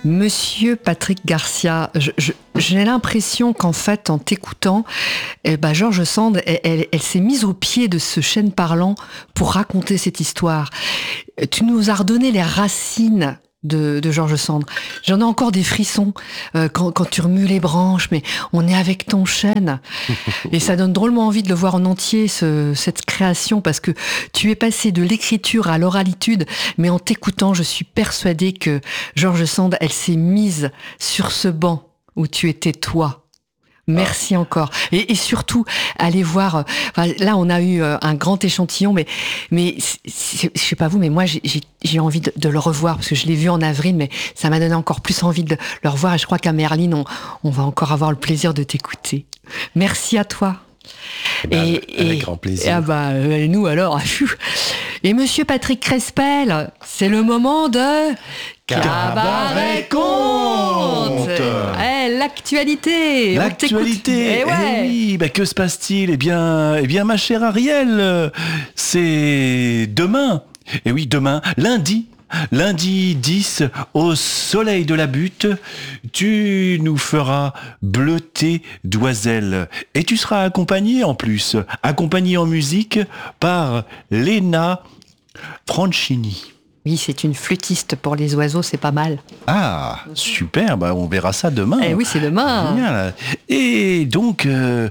Monsieur Patrick Garcia, j'ai l'impression qu'en fait, en t'écoutant, George Sand, elle s'est mise au pied de ce chêne parlant pour raconter cette histoire. Tu nous as redonné les racines de George Sand. J'en ai encore des frissons quand tu remues les branches, mais on est avec ton chêne. Et ça donne drôlement envie de le voir en entier, cette création, parce que tu es passé de l'écriture à l'oralitude, mais en t'écoutant, je suis persuadée que George Sand, elle s'est mise sur ce banc où tu étais toi. Merci encore. Et surtout, allez voir, là on a eu un grand échantillon, mais je sais pas vous, mais moi j'ai envie de le revoir, parce que je l'ai vu en avril, mais ça m'a donné encore plus envie de le revoir, et je crois qu'à Merline, on va encore avoir le plaisir de t'écouter. Merci à toi. Avec grand plaisir. Nous alors. Et Monsieur Patrick Crespel, c'est le moment de Cabaret Conte. L'actualité. L'actualité. Oui, que se passe-t-il ? Eh bien, ma chère Ariel, c'est demain. Eh oui, demain, lundi 10, au soleil de la butte, tu nous feras bleuter Doiselle. Et tu seras accompagné en musique par Léna Franchini. Oui, c'est une flûtiste pour les oiseaux, c'est pas mal. Ah, super, on verra ça demain. Oui, c'est demain. Génial. Et donc,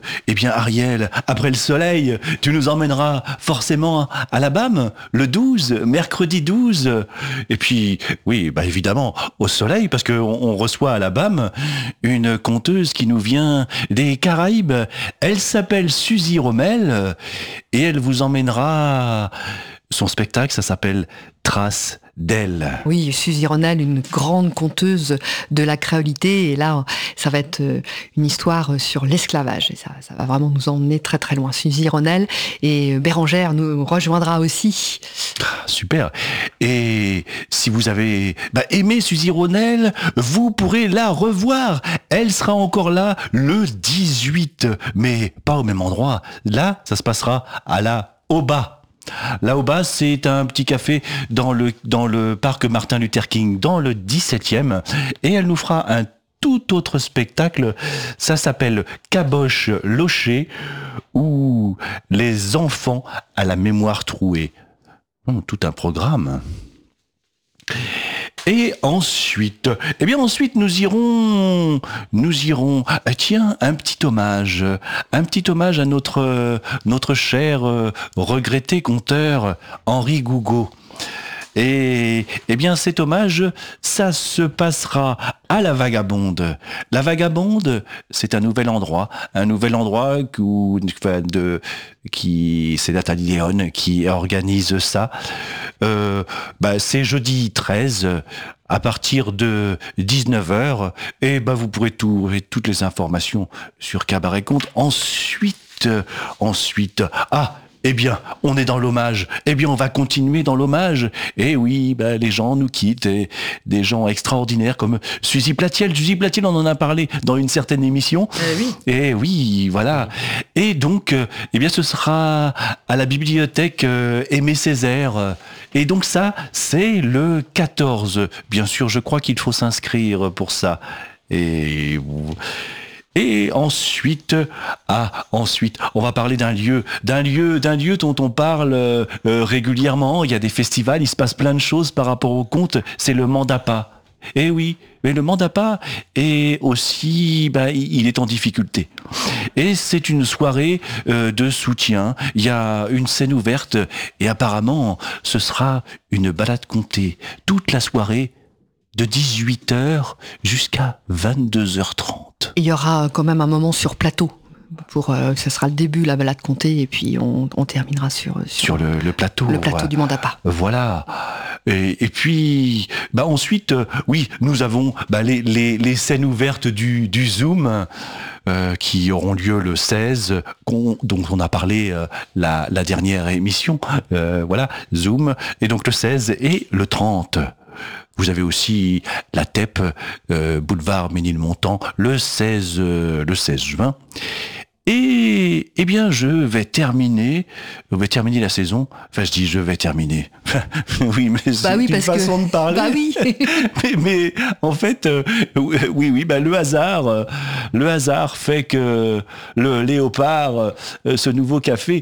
Ariel, après le soleil, tu nous emmèneras forcément à la BAM, le 12, mercredi 12. Et puis, oui, évidemment, au soleil, parce qu'on reçoit à la BAM une conteuse qui nous vient des Caraïbes. Elle s'appelle Suzy Rommel et elle vous emmènera... Son spectacle, ça s'appelle Traces d'elle. Oui, Suzy Rommel, une grande conteuse de la créolité. Et là, ça va être une histoire sur l'esclavage. Et ça va vraiment nous emmener très très loin. Suzy Rommel, et Bérangère nous rejoindra aussi. Super. Et si vous avez aimé Suzy Rommel, vous pourrez la revoir. Elle sera encore là le 18, mais pas au même endroit. Là, ça se passera à la Oba. La Oba, c'est un petit café dans le parc Martin Luther King, dans le 17e, et elle nous fera un tout autre spectacle. Ça s'appelle Caboche Locher, ou les enfants à la mémoire trouée. Tout un programme. Et ensuite, nous irons, un petit hommage à notre cher regretté conteur Henri Gougaud. Et cet hommage, ça se passera à la Vagabonde. La Vagabonde, c'est un nouvel endroit c'est Nathalie Léon qui organise ça. C'est jeudi 13 à partir de 19h, et vous pourrez trouver toutes les informations sur Cabaret Conte. Ensuite, on est dans l'hommage. On va continuer dans l'hommage. Et oui, les gens nous quittent. Et des gens extraordinaires comme Suzy Platiel. Suzy Platiel, on en a parlé dans une certaine émission. Oui. Et oui, voilà. Et donc, ce sera à la bibliothèque Aimé Césaire. Et donc ça, c'est le 14. Bien sûr, je crois qu'il faut s'inscrire pour ça. Et ensuite, on va parler d'un lieu dont on parle régulièrement. Il y a des festivals, il se passe plein de choses par rapport au conte. C'est le Mandapa. Eh oui, mais le Mandapa est aussi, il est en difficulté. Et c'est une soirée de soutien. Il y a une scène ouverte et apparemment, ce sera une balade contée toute la soirée, de 18h jusqu'à 22h30. Il y aura quand même un moment sur plateau. Ça sera le début, la balade contée, et puis on terminera sur le plateau. Le plateau du Mandapa. Voilà. Et puis, ensuite, nous avons les scènes ouvertes du Zoom qui auront lieu le 16, dont on a parlé la dernière émission. Zoom. Et donc le 16 et le 30. Vous avez aussi la TEP, boulevard Ménilmontant, le 16 juin. Et eh bien, je vais terminer la saison. Enfin, je dis je vais terminer. Oui, mais c'est une façon de parler. Bah oui. mais en fait, oui, le hasard fait que le Léopard, ce nouveau café,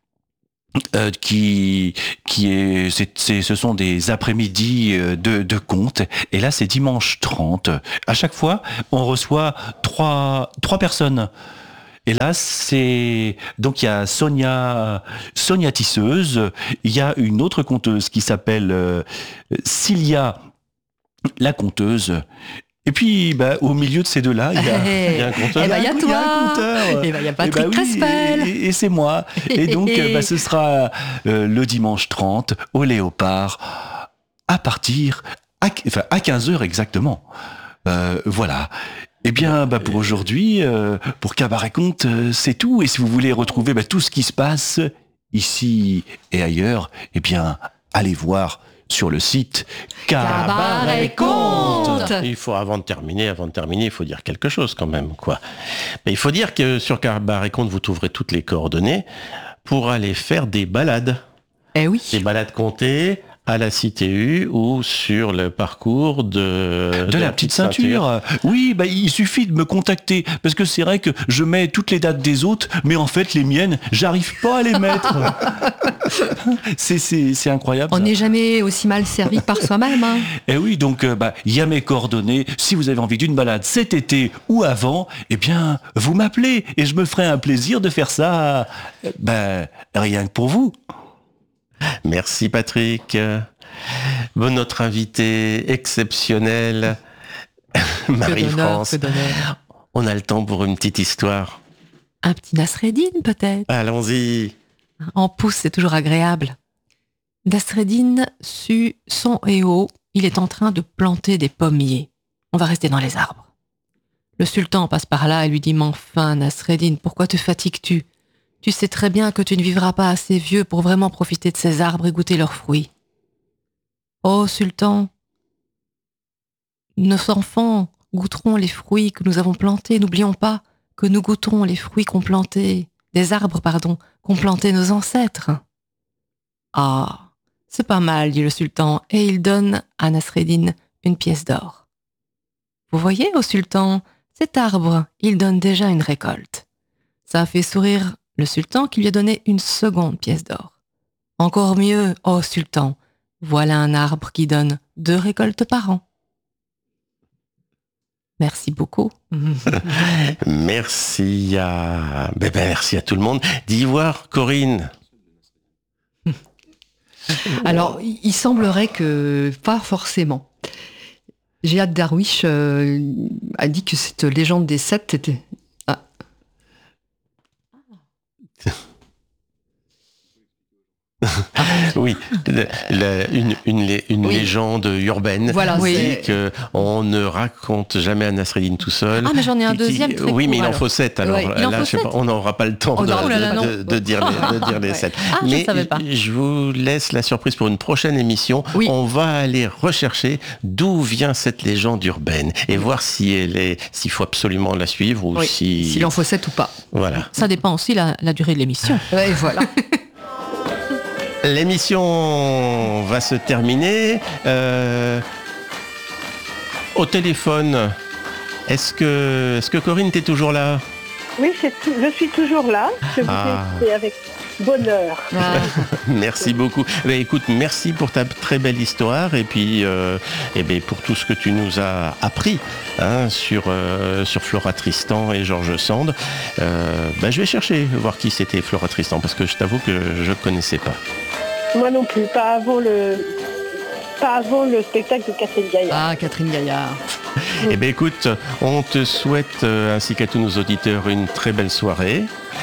ce sont des après-midi de contes. Et là, c'est dimanche 30. À chaque fois, on reçoit trois personnes. Et là, donc il y a Sonia Tisseuse, il y a une autre conteuse qui s'appelle Cilia la conteuse. Et puis, au milieu de ces deux-là, il y a un conteur. Il y a toi. Il y a Patrick Crespel. Et c'est moi. Et donc, ce sera le dimanche 30 au Léopard à partir à 15h exactement. Voilà. Eh bien, pour aujourd'hui, pour Cabaret Conte, c'est tout. Et si vous voulez retrouver tout ce qui se passe ici et ailleurs, eh bien, allez voir sur le site Cabaret Conte. Il faut, avant de terminer, il faut dire quelque chose quand même, quoi. Mais il faut dire que sur Cabaret Conte, vous trouverez toutes les coordonnées pour aller faire des balades. Eh oui. Des balades comptées à la CTU ou sur le parcours de la petite ceinture. Oui, il suffit de me contacter, parce que c'est vrai que je mets toutes les dates des autres, mais en fait les miennes, j'arrive pas à les mettre. c'est incroyable. On n'est jamais aussi mal servi par soi-même. Hein. Et oui, donc il y a mes coordonnées. Si vous avez envie d'une balade cet été ou avant, eh bien vous m'appelez et je me ferai un plaisir de faire ça. Rien que pour vous. Merci Patrick. Notre invité exceptionnel, Marie-France. On a le temps pour une petite histoire. Un petit Nasreddin peut-être. Allons-y. En pouce, c'est toujours agréable. Nasreddin sut son et haut, il est en train de planter des pommiers. On va rester dans les arbres. Le sultan passe par là et lui dit « Mais enfin, Nasreddin, pourquoi te fatigues-tu ? Tu sais très bien que tu ne vivras pas assez vieux pour vraiment profiter de ces arbres et goûter leurs fruits. » « Oh, sultan, nos enfants goûteront les fruits que nous avons plantés. N'oublions pas que nous goûterons les fruits des arbres, qu'ont plantés nos ancêtres. » « Ah, c'est pas mal, dit le sultan, et il donne à Nasreddin une pièce d'or. Vous voyez, ô sultan, cet arbre, il donne déjà une récolte. Ça a fait sourire le sultan qui lui a donné une seconde pièce d'or. Encore mieux, ô sultan, voilà un arbre qui donne 2 récoltes par an. Merci beaucoup. Merci à tout le monde. D'Ivoire, Corinne. Alors, il semblerait que pas forcément. Jihad Darwish a dit que cette légende des 7 était... Oui, une légende urbaine. Voilà, c'est qu'on ne raconte jamais à Nasreddin tout seul. Ah, mais j'en ai un deuxième très Oui, court, mais il en alors. faut 7. Alors là, on n'aura pas le temps de dire les 7. Ah, mais je savais pas. Je vous laisse la surprise pour une prochaine émission. Oui. On va aller rechercher d'où vient cette légende urbaine et voir s'il faut absolument la suivre ou s'il en faut 7 ou pas. Voilà. Ça dépend aussi la durée de l'émission. Ouais, voilà. L'émission va se terminer. Au téléphone, est-ce que Corinne, t'es toujours là ? Oui, je suis toujours là. Je vous ai écouté avec bonheur. Merci beaucoup. Écoute, merci pour ta très belle histoire et puis pour tout ce que tu nous as appris sur Flora Tristan et Georges Sand. Je vais chercher, voir qui c'était Flora Tristan, parce que je t'avoue que je ne connaissais pas. Moi non plus, pas avant le spectacle de Catherine Gaillard. Ah, Catherine Gaillard. Écoute, on te souhaite, ainsi qu'à tous nos auditeurs, une très belle soirée.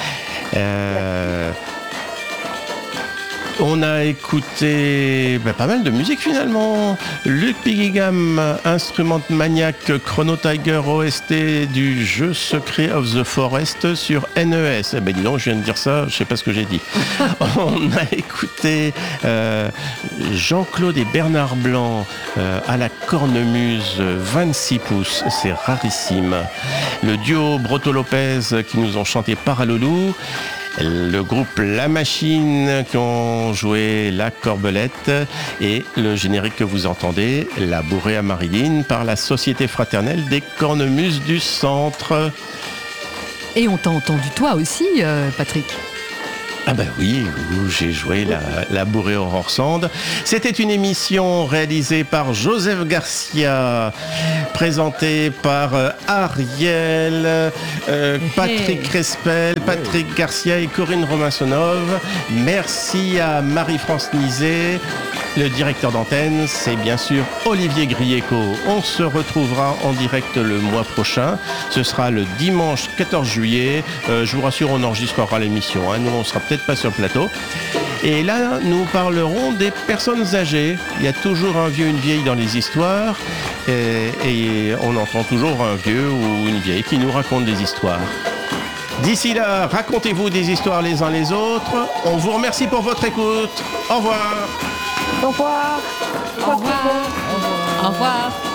On a écouté pas mal de musique finalement. Luc Pigigam, Instrument Maniac, Chrono Tiger OST du jeu Secret of the Forest sur NES. Dis donc, je viens de dire ça, je sais pas ce que j'ai dit. On a écouté Jean-Claude et Bernard Blanc à la cornemuse 26 pouces, c'est rarissime. Le duo Broto Lopez qui nous ont chanté Paraloulou. le groupe La Machine qui ont joué La Corbelette et le générique que vous entendez, La Bourrée à Marilyn par la Société Fraternelle des Cornemuses du Centre. Et on t'a entendu toi aussi, Patrick. Ah ben oui, j'ai joué la Bourrée Aurore Sand. C'était une émission réalisée par Joseph Garcia, présentée par Ariel, Patrick Crespel, Patrick Garcia et Corinne Romassonov. Merci à Marie-France Nizet. Le directeur d'antenne, c'est bien sûr Olivier Grieco. On se retrouvera en direct le mois prochain. Ce sera le dimanche 14 juillet. Je vous rassure, on enregistrera l'émission. Nous, on sera peut-être pas sur le plateau. Et là, nous parlerons des personnes âgées. Il y a toujours un vieux, une vieille dans les histoires. Et on entend toujours un vieux ou une vieille qui nous raconte des histoires. D'ici là, racontez-vous des histoires les uns les autres. On vous remercie pour votre écoute. Au revoir. Au revoir. Au revoir. Au revoir.